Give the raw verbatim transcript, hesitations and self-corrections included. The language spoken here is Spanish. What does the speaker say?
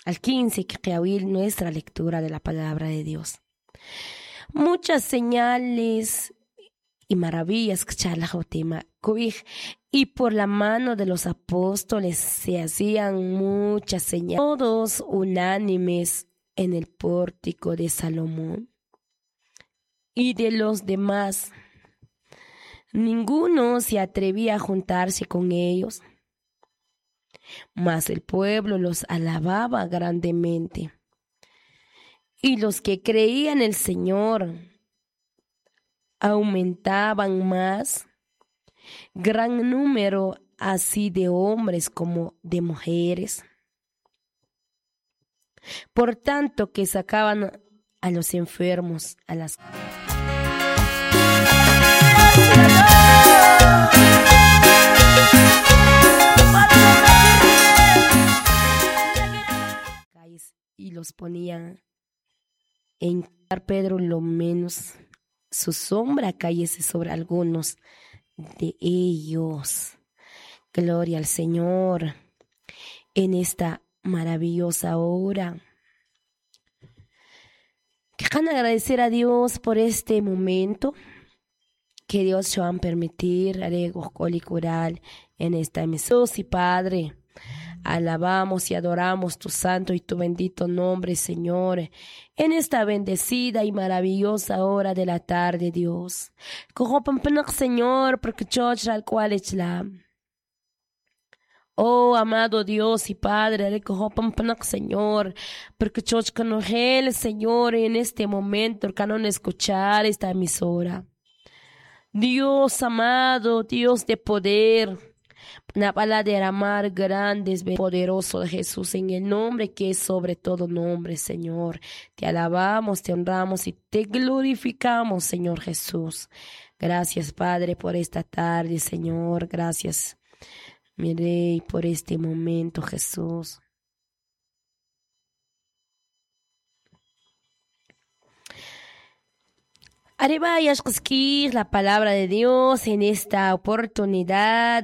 al quince, que quiawil nuestra lectura de la palabra de Dios. Muchas señales y maravillas que chalajotema cuij, y por la mano de los apóstoles se hacían muchas señales, todos unánimes en el pórtico de Salomón. Y de los demás, ninguno se atrevía a juntarse con ellos, mas el pueblo los alababa grandemente. Y los que creían en el Señor aumentaban más, gran número así de hombres como de mujeres. Por tanto que sacaban a los enfermos a las calles y los ponían en Pedro, lo menos su sombra cayese sobre algunos de ellos. Gloria al Señor en esta maravillosa hora. Quejan agradecer a Dios por este momento que Dios se va a permitir aregos colicural en esta emisión. Y Padre, alabamos y adoramos tu santo y tu bendito nombre, Señor, en esta bendecida y maravillosa hora de la tarde, Dios. Señor, porque al cual es la oh, amado Dios y Padre, Señor, porque él, Señor, en este momento, que no escuchar esta emisora. Dios amado, Dios de poder, una palabra de amar grandes, poderoso de Jesús, en el nombre que es sobre todo nombre, Señor. Te alabamos, te honramos y te glorificamos, Señor Jesús. Gracias, Padre, por esta tarde, Señor. Gracias, mi Rey, por este momento, Jesús. Arriba y la palabra de Dios en esta oportunidad